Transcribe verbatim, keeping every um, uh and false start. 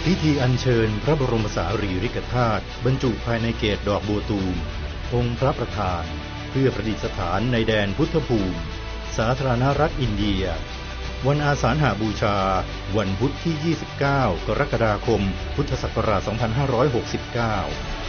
พิธีอัญเชิญพระบรมสารีริกธาตุบรรจุภายในเกศดอกบัวตูมองค์พระประธานเพื่อประดิษฐานในแดนพุทธภูมิสาธารณรัฐอินเดียวันอาสาฬหบูชาวันพุธที่ยี่สิบเก้ากรกฎาคมพุทธศักราชสองพันห้าร้อยหกสิบเก้า